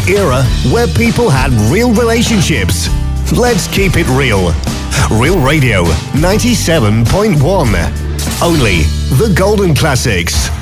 era where people had real relationships. Let's keep it real. Real Radio 97.1. Only the golden classics.